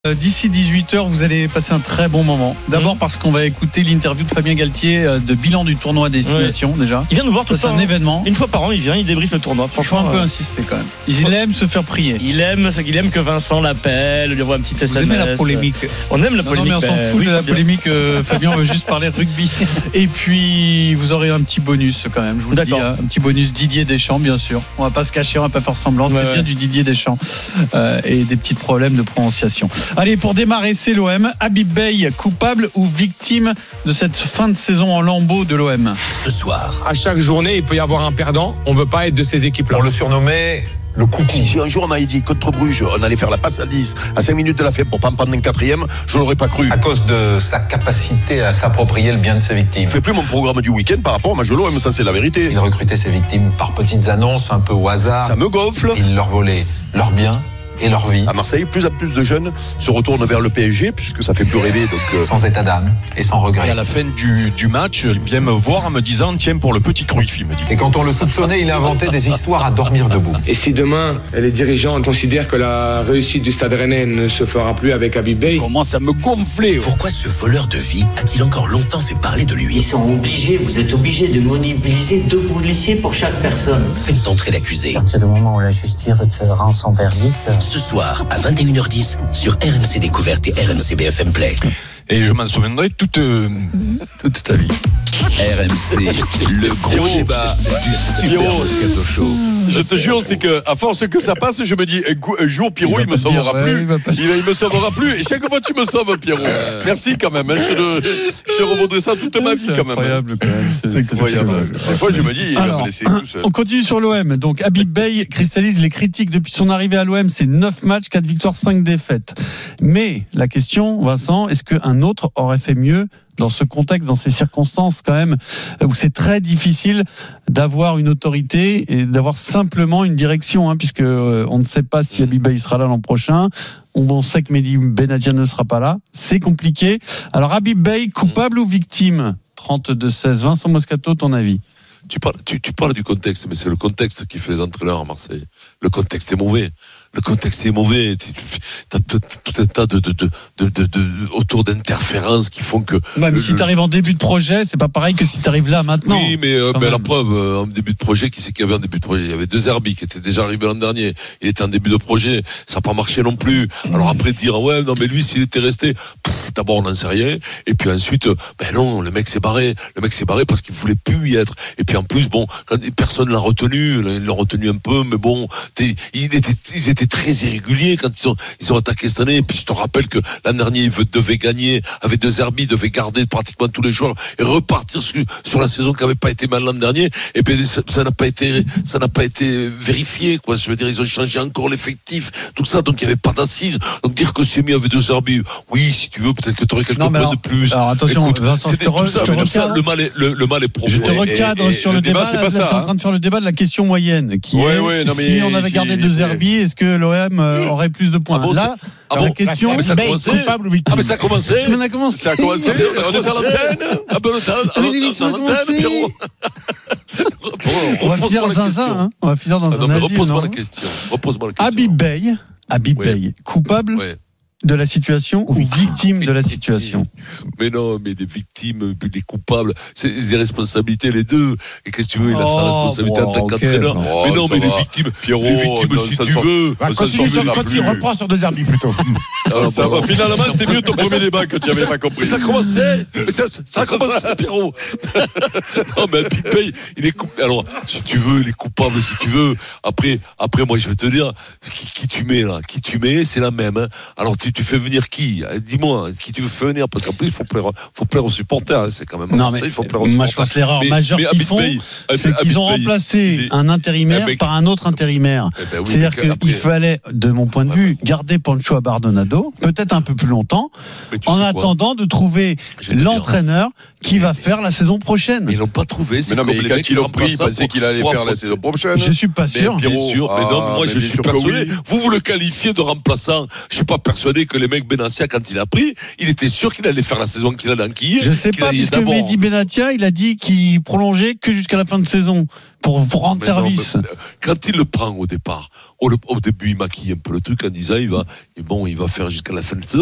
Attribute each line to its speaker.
Speaker 1: D'ici 18h, vous allez passer un très bon moment. D'abord parce qu'on va écouter l'interview de Fabien Galtier de bilan du tournoi Destination déjà.
Speaker 2: Il vient nous voir tout le temps.
Speaker 1: C'est un événement.
Speaker 2: Une fois par an, il vient, il débriefe le tournoi.
Speaker 1: Franchement, un peu insister quand même. Il aime se faire prier.
Speaker 2: Il aime que Vincent l'appelle, lui envoie un petit SMS.
Speaker 1: Vous aimez la polémique.
Speaker 2: On aime la polémique.
Speaker 1: Non, mais on s'en fout de la polémique. Fabien veut juste parler rugby. Et puis, vous aurez un petit bonus quand même. Je vous le dis, un petit bonus Didier Deschamps, bien sûr. On va pas se cacher, on va pas faire semblant. C'est bien du Didier Deschamps et des petits problèmes de prononciation. Allez, pour démarrer, c'est l'OM. Habib Beye, coupable ou victime de cette fin de saison en lambeaux de l'OM?
Speaker 3: Ce soir,
Speaker 4: à chaque journée, il peut y avoir un perdant. On ne veut pas être de ces équipes-là.
Speaker 5: On le surnommait le coucou.
Speaker 3: Si un jour on m'avait dit contre Bruges, on allait faire la passe à 10 à 5 minutes de la fin pour pas me prendre un quatrième, je l'aurais pas cru.
Speaker 5: À cause de sa capacité à s'approprier le bien de ses victimes.
Speaker 3: Je fais plus mon programme du week-end par rapport à ma jeu l'OM, ça c'est la vérité.
Speaker 5: Il recrutait ses victimes par petites annonces un peu au hasard.
Speaker 3: Ça me gonfle.
Speaker 5: Il leur volait leur bien et leur vie.
Speaker 3: À Marseille, plus en plus de jeunes se retournent vers le PSG puisque ça fait plus rêver. Donc,
Speaker 5: sans état d'âme et sans regret.
Speaker 6: Et à la fin du match, il vient me voir en me disant tiens, pour le petit Cruyff, il me dit.
Speaker 5: Et quand on le soupçonnait, il inventait des histoires à dormir debout.
Speaker 4: Et si demain, les dirigeants considèrent que la réussite du Stade Rennais ne se fera plus avec Habib Beye,
Speaker 6: commence à me gonfler.
Speaker 3: Pourquoi ce voleur de vie a-t-il encore longtemps fait parler de lui?
Speaker 7: Ils sont obligés, vous êtes obligés de mobiliser 2 policiers pour chaque personne.
Speaker 3: Faites entrer l'accusé.
Speaker 7: À partir du moment où la justice rend son verdict.
Speaker 3: Ce soir, à 21h10, sur RMC Découverte et RMC BFM Play.
Speaker 6: Et je m'en souviendrai toute ta vie.
Speaker 3: RMC, le gros débat du Super Moscato Show.
Speaker 8: Je te jure, c'est que à force que ça passe, je me dis un jour Pierrot il me sauvera plus. Il me sauvera plus. Et chaque fois tu me sauves, Pierrot. Merci quand même. Je revaudrai ça toute ma vie quand même.
Speaker 1: Incroyable quand même.
Speaker 8: C'est incroyable. Des fois je me dis il va me laisser tout seul.
Speaker 1: On continue sur l'OM. Donc Habib Beye cristallise les critiques depuis son arrivée à l'OM. C'est 9 matchs, 4 victoires, 5 défaites. Mais la question, Vincent, est-ce qu'un autre aurait fait mieux dans ce contexte, dans ces circonstances quand même, où c'est très difficile d'avoir une autorité et d'avoir simplement une direction, puisque on ne sait pas si Habib Beye sera là l'an prochain. On sait que Mehdi Benatia ne sera pas là. C'est compliqué. Alors Habib Beye, coupable ou victime? 32-16. Vincent Moscato, ton avis?
Speaker 9: Tu parles du contexte, mais c'est le contexte qui fait les entraîneurs à Marseille. Le contexte est mauvais. T'as tout un tas de autour d'interférences qui font que.
Speaker 1: Ouais, mais si t'arrives en début de projet, c'est pas pareil que si t'arrives là maintenant.
Speaker 9: Oui, mais la preuve, en début de projet, qui c'est qu'il y avait en début de projet? Il y avait deux Zerbi qui étaient déjà arrivés l'an dernier. Il était en début de projet. Ça n'a pas marché non plus. Alors après dire, ouais, non, mais lui, s'il était resté, d'abord, on n'en sait rien. Et puis ensuite, non, le mec s'est barré. Le mec s'est barré parce qu'il voulait plus y être. Et puis en plus, bon, quand personne l'a retenu, ils l'ont retenu un peu, mais bon, ils étaient très irréguliers quand ils ont attaqué cette année. Et puis je te rappelle que l'an dernier, ils devaient gagner avec deux Zerbi, devaient garder pratiquement tous les joueurs et repartir sur la saison qui n'avait pas été mal l'an dernier. Et puis ça n'a pas été vérifié, quoi. Je veux dire, ils ont changé encore l'effectif, tout ça, donc il n'y avait pas d'assises. Donc dire que c'est mis avec deux Zerbi, oui, si tu veux, peut-être que tu aurais quelques points de plus.
Speaker 1: Alors attention,
Speaker 9: écoute,
Speaker 1: Vincent,
Speaker 9: le mal est profond.
Speaker 1: Je te recadre sur le débat.
Speaker 8: Là,
Speaker 1: tu es en train de faire le débat de la question moyenne, qui si on avait gardé deux Zerbi, est-ce que l'OM aurait plus de points? La question,
Speaker 9: coupable ou victime? Ah, mais ça a commencé.
Speaker 1: On a commencé.
Speaker 9: Ça a commencé. On est à l'antenne. Pierrot.
Speaker 1: On va finir dans un On va finir dans un asile.
Speaker 9: Repose-moi la question.
Speaker 1: Habib Beye, coupable de la situation ou victime de la situation?
Speaker 9: Mais non, mais des victimes, des coupables, c'est des responsabilités les deux. Et qu'est-ce que tu veux, il a sa responsabilité en tant qu'entraîneur. Mais non, mais les victimes,
Speaker 8: Pierrot,
Speaker 9: si tu veux.
Speaker 6: Continue, reprends sur deux Zerbi plutôt.
Speaker 8: Finalement, c'était mieux ton premier débat que tu n'avais pas compris.
Speaker 9: Ça commençait. Ça a commencé, Pierrot. Non, mais Habib Beye, il est coupable. Alors, si tu veux, il est coupable, si tu veux. Après, moi, je vais te dire, qui tu mets là? Qui tu mets, c'est la même. Alors, tu fais venir qui? Dis-moi, qui tu veux faire venir? Parce qu'en plus, il faut plaire aux supporters. C'est quand même.
Speaker 1: Non, mais
Speaker 9: il faut plaire aux supporters.
Speaker 1: moi, je pense que l'erreur majeure qu'ils font, c'est qu'ils ont remplacé un intérimaire par un autre intérimaire. C'est-à-dire qu'il fallait, de mon point de vue, garder Pancho Abardonado, peut-être un peu plus longtemps, en attendant de trouver l'entraîneur qui va faire la saison prochaine.
Speaker 9: Mais ils l'ont pas trouvé.
Speaker 8: Mais non, mais quand ils l'ont pris, ils pensaient qu'il allait faire la saison prochaine.
Speaker 1: Je suis pas sûr.
Speaker 9: Bien sûr. Mais non, moi, je suis persuadé. Vous le qualifiez de remplaçant. Je suis pas persuadé savait que les mecs Benassia, quand il a pris, il était sûr qu'il allait faire la saison qu'il a enquillée.
Speaker 1: Je sais pas, puisque Mehdi Benatia, il a dit qu'il prolongeait que jusqu'à la fin de saison pour rendre service.
Speaker 9: Non, quand il le prend au départ, au début, il maquille un peu le truc en disant il va faire jusqu'à la fin de saison.